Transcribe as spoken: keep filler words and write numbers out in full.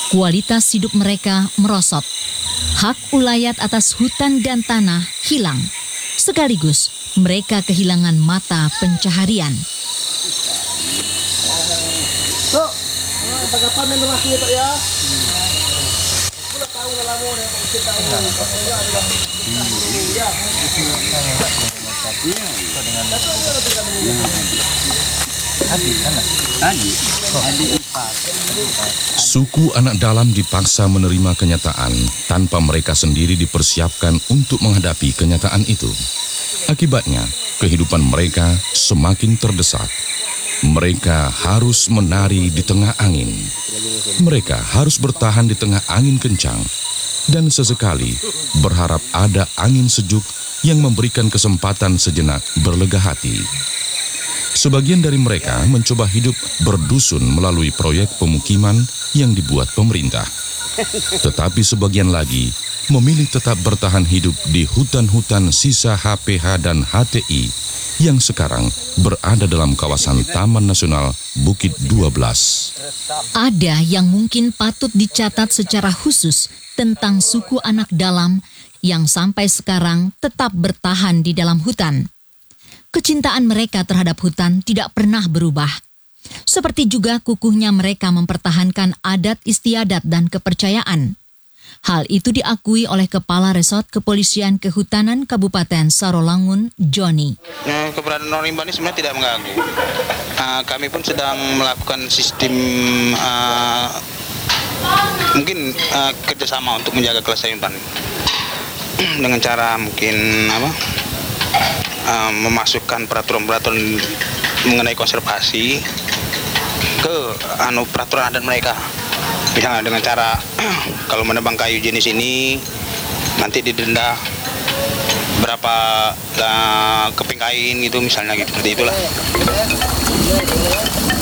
Kualitas hidup mereka merosot. Hak ulayat atas hutan dan tanah hilang. Sekaligus mereka kehilangan mata pencaharian. Tok, pagapan ng lumaki ito ya. Pula tahu na lamo na pag tahu. Suku anak dalam dipaksa menerima kenyataan tanpa mereka sendiri dipersiapkan untuk menghadapi kenyataan itu. Akibatnya, kehidupan mereka semakin terdesak. Mereka harus menari di tengah angin. Mereka harus bertahan di tengah angin kencang. Dan sesekali berharap ada angin sejuk yang memberikan kesempatan sejenak berlega hati. Sebagian dari mereka mencoba hidup berdusun melalui proyek pemukiman yang dibuat pemerintah. Tetapi sebagian lagi memilih tetap bertahan hidup di hutan-hutan sisa H P H dan H T I yang sekarang berada dalam kawasan Taman Nasional Bukit dua belas. Ada yang mungkin patut dicatat secara khusus tentang suku anak dalam yang sampai sekarang tetap bertahan di dalam hutan. Kecintaan mereka terhadap hutan tidak pernah berubah. Seperti juga kukuhnya mereka mempertahankan adat istiadat dan kepercayaan. Hal itu diakui oleh Kepala Resort Kepolisian Kehutanan Kabupaten Sarolangun, Joni. Nah, keberadaan orang rimba ini sebenarnya tidak mengganggu. Uh, kami pun sedang melakukan sistem uh, mungkin uh, kerjasama untuk menjaga kelestarian hutan dengan cara mungkin apa? Uh, memasukkan peraturan-peraturan mengenai konservasi ke anu peraturan adat mereka. Misalnya dengan cara kalau menebang kayu jenis ini nanti didenda berapa uh, keping kain gitu misalnya gitu. Seperti itulah.